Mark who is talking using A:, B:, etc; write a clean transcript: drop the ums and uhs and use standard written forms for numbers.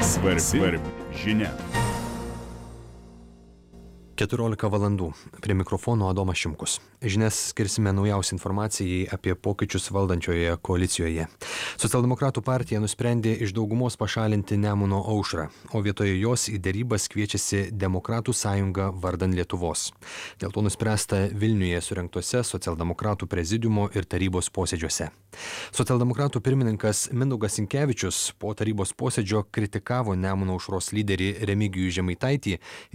A: Svarbi žinia.
B: 14 valandų. Prie mikrofono Adomas Šimkus. Žinias skirsime naujausią informacijai apie pokyčius valdančioje koalicijoje. Socialdemokratų partija nusprendė iš daugumos pašalinti Nemuno aušrą, o vietoje jos į derybas kviečiasi Demokratų sąjunga vardan Lietuvos. Dėl to nuspręsta Vilniuje surengtose socialdemokratų prezidiumo ir tarybos posėdžiuose. Socialdemokratų pirmininkas Mindaugas Sinkevičius po tarybos posėdžio kritikavo Nemuno aušros lyderį Remigijų Žemaitaitį